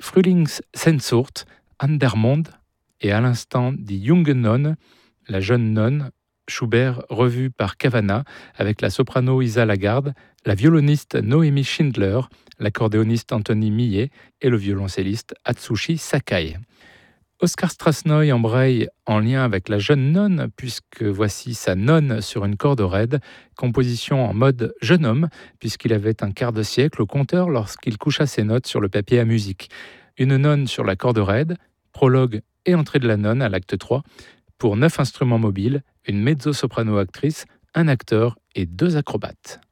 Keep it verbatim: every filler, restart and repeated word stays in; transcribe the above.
Frühlingssehnsucht, An der Mond et à l'instant Die junge Nonne, la jeune nonne, Schubert revu par Cavana avec la soprano Isa Lagarde, la violoniste Noémie Schindler, l'accordéoniste Anthony Millet et le violoncelliste Atsushi Sakai. Oscar Strasnoy embraye en lien avec la jeune nonne, puisque voici sa nonne sur une corde raide, composition en mode jeune homme, puisqu'il avait un quart de siècle au compteur lorsqu'il coucha ses notes sur le papier à musique. Une nonne sur la corde raide, prologue et entrée de la nonne à l'acte trois, pour neuf instruments mobiles, une mezzo-soprano actrice, un acteur et deux acrobates.